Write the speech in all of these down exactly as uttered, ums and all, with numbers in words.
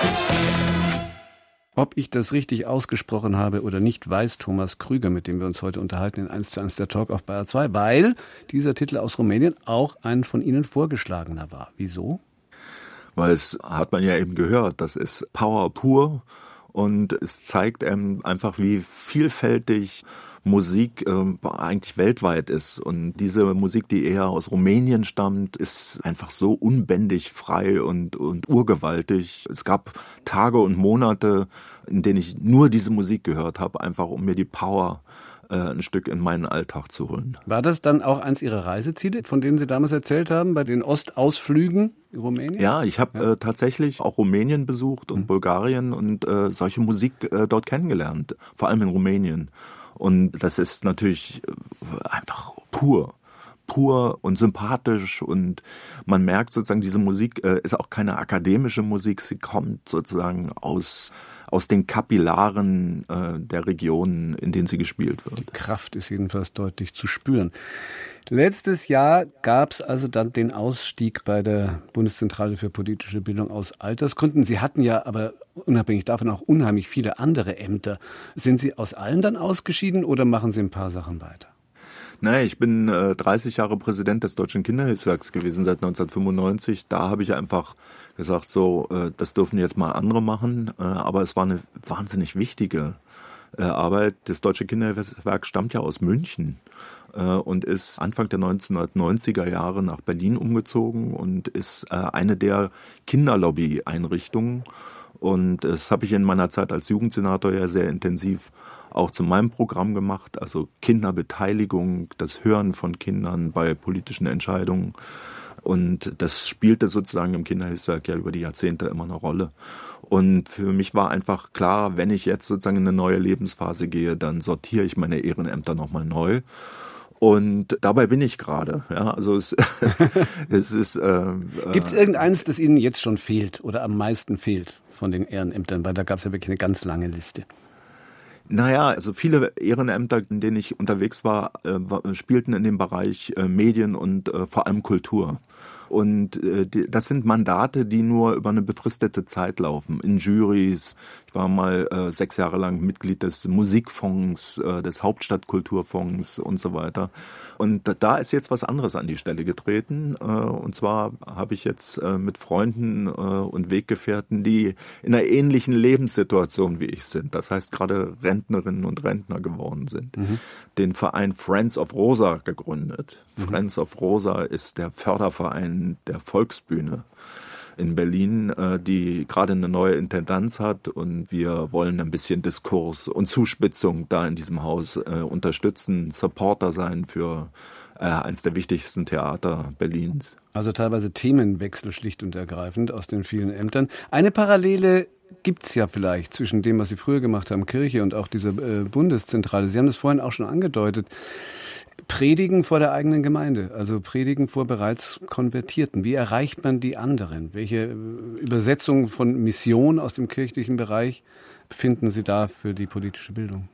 Ob ich das richtig ausgesprochen habe oder nicht, weiß Thomas Krüger, mit dem wir uns heute unterhalten in eins zu eins der Talk auf Bayer zwei, weil dieser Titel aus Rumänien auch ein von Ihnen vorgeschlagener war. Wieso? Weil es, hat man ja eben gehört, das ist Power pur und es zeigt einem einfach, wie vielfältig Musik äh, eigentlich weltweit ist. Und diese Musik, die eher aus Rumänien stammt, ist einfach so unbändig frei und, und urgewaltig. Es gab Tage und Monate, in denen ich nur diese Musik gehört habe, einfach um mir die Power äh, ein Stück in meinen Alltag zu holen. War das dann auch eins Ihrer Reiseziele, von denen Sie damals erzählt haben, bei den Ostausflügen in Rumänien? Ja, ich habe ja. äh, tatsächlich auch Rumänien besucht und mhm. Bulgarien und äh, solche Musik äh, dort kennengelernt, vor allem in Rumänien. Und das ist natürlich einfach pur, pur und sympathisch und man merkt sozusagen, diese Musik äh, ist auch keine akademische Musik, sie kommt sozusagen aus, aus den Kapillaren äh, der Regionen, in denen sie gespielt wird. Die Kraft ist jedenfalls deutlich zu spüren. Letztes Jahr gab es also dann den Ausstieg bei der Bundeszentrale für politische Bildung aus Altersgründen. Sie hatten ja aber unabhängig davon auch unheimlich viele andere Ämter. Sind Sie aus allen dann ausgeschieden oder machen Sie ein paar Sachen weiter? Nein, ich bin äh, dreißig Jahre Präsident des Deutschen Kinderhilfswerks gewesen seit neunzehnhundertfünfundneunzig. Da habe ich einfach gesagt, so, äh, das dürfen jetzt mal andere machen. Äh, aber es war eine wahnsinnig wichtige äh, Arbeit. Das Deutsche Kinderhilfswerk stammt ja aus München und ist Anfang der neunzehnhundertneunziger Jahre nach Berlin umgezogen und ist eine der Kinderlobby-Einrichtungen. Und das habe ich in meiner Zeit als Jugendsenator ja sehr intensiv auch zu meinem Programm gemacht, also Kinderbeteiligung, das Hören von Kindern bei politischen Entscheidungen. Und das spielte sozusagen im Kinderhilfswerk ja über die Jahrzehnte immer eine Rolle. Und für mich war einfach klar, wenn ich jetzt sozusagen in eine neue Lebensphase gehe, dann sortiere ich meine Ehrenämter nochmal neu. Und dabei bin ich gerade. Ja, also es, es ist. Äh, Gibt es irgendeines, das Ihnen jetzt schon fehlt oder am meisten fehlt von den Ehrenämtern? Weil da gab es ja wirklich eine ganz lange Liste. Naja, also viele Ehrenämter, in denen ich unterwegs war, äh, spielten in dem Bereich äh, Medien und äh, vor allem Kultur. Und äh, die, das sind Mandate, die nur über eine befristete Zeit laufen, in Jurys. Ich war mal äh, sechs Jahre lang Mitglied des Musikfonds, äh, des Hauptstadtkulturfonds und so weiter. Und da ist jetzt was anderes an die Stelle getreten. Äh, und zwar habe ich jetzt äh, mit Freunden äh, und Weggefährten, die in einer ähnlichen Lebenssituation wie ich sind, das heißt gerade Rentnerinnen und Rentner geworden sind, mhm. den Verein Friends of Rosa gegründet. Mhm. Friends of Rosa ist der Förderverein der Volksbühne in Berlin, die gerade eine neue Intendanz hat und wir wollen ein bisschen Diskurs und Zuspitzung da in diesem Haus äh, unterstützen, Supporter sein für äh, eines der wichtigsten Theater Berlins. Also teilweise Themenwechsel schlicht und ergreifend aus den vielen Ämtern. Eine Parallele gibt's ja vielleicht zwischen dem, was Sie früher gemacht haben, Kirche und auch dieser äh, Bundeszentrale. Sie haben das vorhin auch schon angedeutet. Predigen vor der eigenen Gemeinde, also Predigen vor bereits Konvertierten. Wie erreicht man die anderen? Welche Übersetzung von Mission aus dem kirchlichen Bereich finden Sie da für die politische Bildung?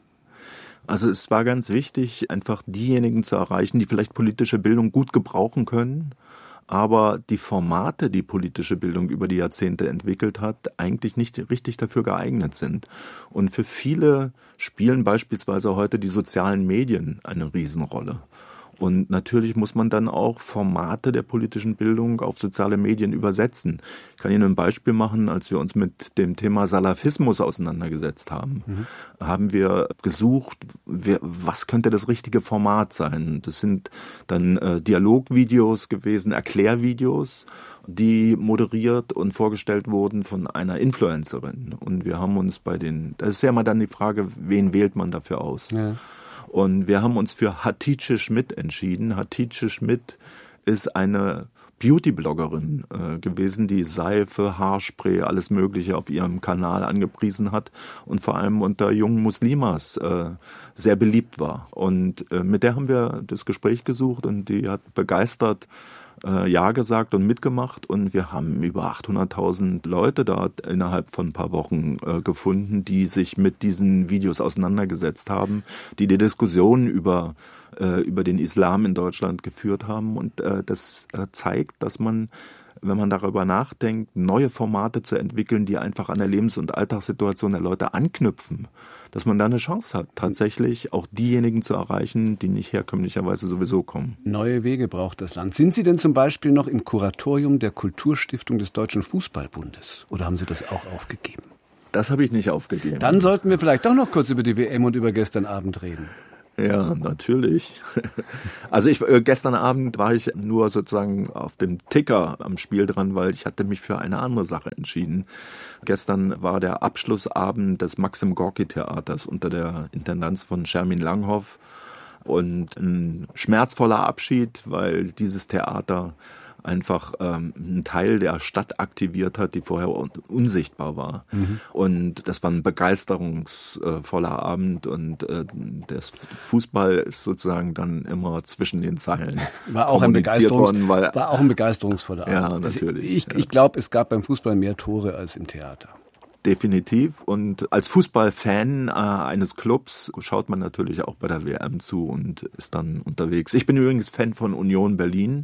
Also es war ganz wichtig, einfach diejenigen zu erreichen, die vielleicht politische Bildung gut gebrauchen können, aber die Formate, die politische Bildung über die Jahrzehnte entwickelt hat, eigentlich nicht richtig dafür geeignet sind. Und für viele spielen beispielsweise heute die sozialen Medien eine Riesenrolle. Und natürlich muss man dann auch Formate der politischen Bildung auf soziale Medien übersetzen. Ich kann Ihnen ein Beispiel machen, als wir uns mit dem Thema Salafismus auseinandergesetzt haben, mhm. haben wir gesucht, wer, was könnte das richtige Format sein. Das sind dann äh, Dialogvideos gewesen, Erklärvideos, die moderiert und vorgestellt wurden von einer Influencerin. Und wir haben uns bei den, das ist ja mal dann die Frage, wen wählt man dafür aus? Ja. Und wir haben uns für Hatice Schmidt entschieden. Hatice Schmidt ist eine Beauty-Bloggerin äh, gewesen, die Seife, Haarspray, alles Mögliche auf ihrem Kanal angepriesen hat und vor allem unter jungen Muslimas äh, sehr beliebt war. Und äh, mit der haben wir das Gespräch gesucht und die hat begeistert äh, Ja gesagt und mitgemacht und wir haben über achthunderttausend Leute dort innerhalb von ein paar Wochen äh, gefunden, die sich mit diesen Videos auseinandergesetzt haben, die die Diskussion über äh, über den Islam in Deutschland geführt haben und äh, das äh, zeigt, dass man wenn man darüber nachdenkt, neue Formate zu entwickeln, die einfach an der Lebens- und Alltagssituation der Leute anknüpfen, dass man da eine Chance hat, tatsächlich auch diejenigen zu erreichen, die nicht herkömmlicherweise sowieso kommen. Neue Wege braucht das Land. Sind Sie denn zum Beispiel noch im Kuratorium der Kulturstiftung des Deutschen Fußballbundes? Oder haben Sie das auch aufgegeben? Das habe ich nicht aufgegeben. Dann sollten wir vielleicht doch noch kurz über die W M und über gestern Abend reden. Ja, natürlich. Also ich, äh, gestern Abend war ich nur sozusagen auf dem Ticker am Spiel dran, weil ich hatte mich für eine andere Sache entschieden. Gestern war der Abschlussabend des Maxim Gorki Theaters unter der Intendanz von Schermin Langhoff und ein schmerzvoller Abschied, weil dieses Theater einfach ähm, einen Teil der Stadt aktiviert hat, die vorher un- unsichtbar war. Mhm. Und das war ein begeisterungsvoller Abend und äh, der Fußball ist sozusagen dann immer zwischen den Zeilen war auch ein Begeisterungs- worden, weil, war auch ein begeisterungsvoller Abend. Ja, natürlich. Also ich ja. ich glaube, es gab beim Fußball mehr Tore als im Theater. Definitiv. Und als Fußballfan äh, eines Clubs schaut man natürlich auch bei der W M zu und ist dann unterwegs. Ich bin übrigens Fan von Union Berlin.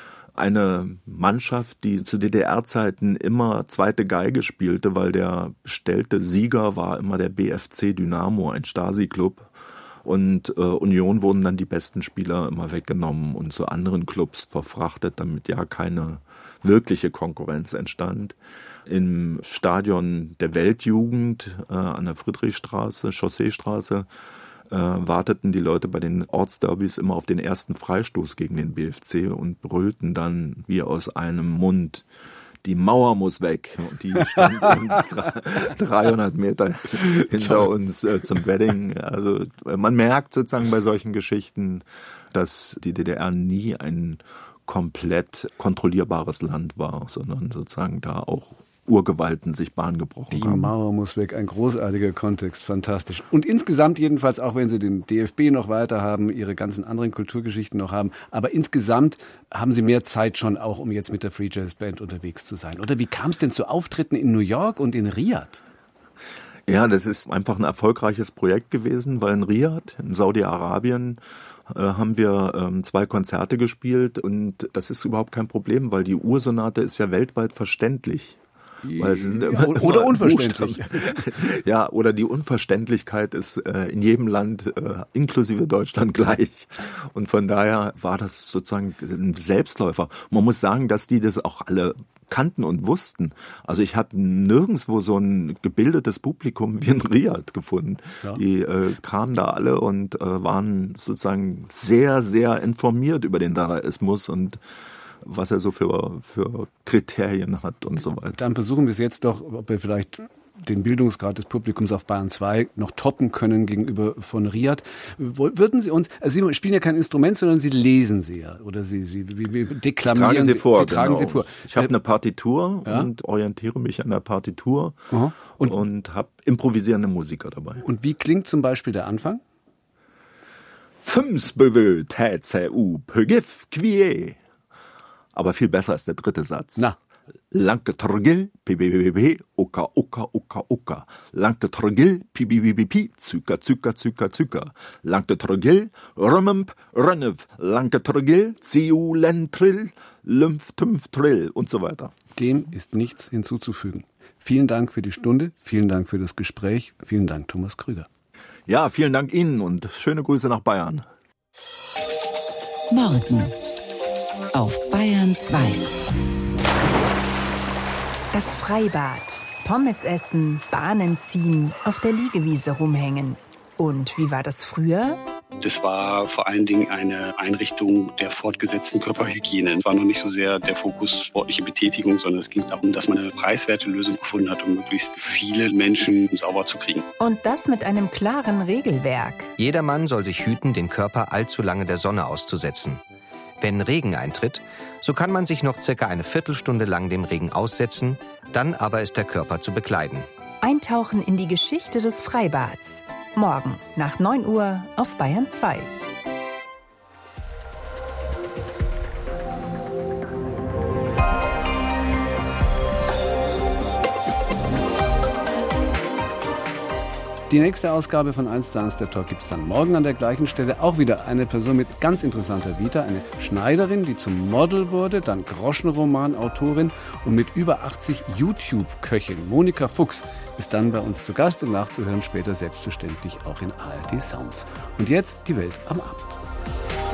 Eine Mannschaft, die zu D D R-Zeiten immer zweite Geige spielte, weil der bestellte Sieger war immer der B F C Dynamo, ein Stasi-Club. Und äh, Union wurden dann die besten Spieler immer weggenommen und zu anderen Clubs verfrachtet, damit ja keine wirkliche Konkurrenz entstand. Im Stadion der Weltjugend äh, an der Friedrichstraße, Chausseestraße, Äh, warteten die Leute bei den Ortsderbys immer auf den ersten Freistoß gegen den B F C und brüllten dann wie aus einem Mund, die Mauer muss weg. Und die stand dreihundert Meter hinter uns äh, zum Wedding. Also man merkt sozusagen bei solchen Geschichten, dass die D D R nie ein komplett kontrollierbares Land war, sondern sozusagen da auch Urgewalten sich Bahn gebrochen Die haben. Die Mauer muss weg, ein großartiger Kontext, fantastisch. Und insgesamt jedenfalls, auch wenn Sie den D F B noch weiter haben, Ihre ganzen anderen Kulturgeschichten noch haben, aber insgesamt haben Sie mehr Zeit schon auch, um jetzt mit der Free Jazz Band unterwegs zu sein. Oder wie kam es denn zu Auftritten in New York und in Riyadh? Ja, das ist einfach ein erfolgreiches Projekt gewesen, weil in Riyadh, in Saudi-Arabien, äh, haben wir ähm, zwei Konzerte gespielt und das ist überhaupt kein Problem, weil die Ursonate ist ja weltweit verständlich. Weil es sind immer, ja, oder unverständlich. Ja, oder die Unverständlichkeit ist äh, in jedem Land, äh, inklusive Deutschland, gleich. Und von daher war das sozusagen ein Selbstläufer. Man muss sagen, dass die das auch alle kannten und wussten. Also ich habe nirgendwo so ein gebildetes Publikum wie in Riyadh gefunden. Ja. Die äh, kamen da alle und äh, waren sozusagen sehr, sehr informiert über den Dadaismus und was er so für, für Kriterien hat und so weiter. Dann versuchen wir es jetzt doch, ob wir vielleicht den Bildungsgrad des Publikums auf Bayern zwei noch toppen können gegenüber von Riyadh. Würden Sie uns, also Sie spielen ja kein Instrument, sondern Sie lesen sie ja, oder Sie, Sie wie, wie deklamieren. Ich trage sie vor, Sie tragen genau. sie vor. Ich habe eine Partitur ja? und orientiere mich an der Partitur Aha. und, und habe improvisierende Musiker dabei. Und wie klingt zum Beispiel der Anfang? Fünf bevö, tätse u, pögif, quie. Aber viel besser ist der dritte Satz. Na. Lanke Torgil, pbbbb, oka, oka, oka, oka. Lanke Torgil, pbbbb, zyka, zyka, zyka, zyka. Lanke Torgil, römmemp, rönnev. Lanke Torgil, ziu, lentrill, lymph, tümpf, trill und so weiter. Dem ist nichts hinzuzufügen. Vielen Dank für die Stunde, vielen Dank für das Gespräch, vielen Dank, Thomas Krüger. Ja, vielen Dank Ihnen und schöne Grüße nach Bayern. Morgen auf Bayern zwei. Das Freibad. Pommes essen, Bahnen ziehen, auf der Liegewiese rumhängen. Und wie war das früher? Das war vor allen Dingen eine Einrichtung der fortgesetzten Körperhygiene. Es war noch nicht so sehr der Fokus sportliche Betätigung, sondern es ging darum, dass man eine preiswerte Lösung gefunden hat, um möglichst viele Menschen sauber zu kriegen. Und das mit einem klaren Regelwerk. Jeder Mann soll sich hüten, den Körper allzu lange der Sonne auszusetzen. Wenn Regen eintritt, so kann man sich noch circa eine Viertelstunde lang dem Regen aussetzen, dann aber ist der Körper zu bekleiden. Eintauchen in die Geschichte des Freibads. Morgen nach neun Uhr auf Bayern zwei. Die nächste Ausgabe von eins zu eins der Talk gibt es dann morgen an der gleichen Stelle. Auch wieder eine Person mit ganz interessanter Vita, eine Schneiderin, die zum Model wurde, dann Groschenroman-Autorin und mit über achtzig YouTube-Köchin. Monika Fuchs ist dann bei uns zu Gast und nachzuhören später selbstverständlich auch in A R D Sounds. Und jetzt die Welt am Abend.